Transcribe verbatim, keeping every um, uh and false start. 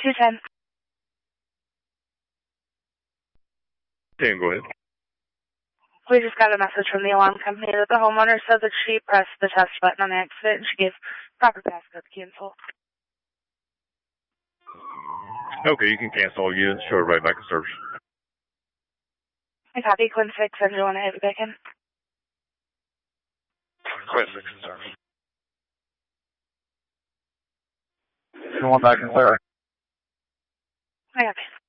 two ten. Dan, go ahead. We just got a message from the alarm company that the homeowner said that she pressed the test button on accident and she gave proper passcode to cancel. Okay, you can cancel. You show it right back in service. I copy. Quinn six, and you want to have it back in? Quinn six in service. You want back in service? I copy.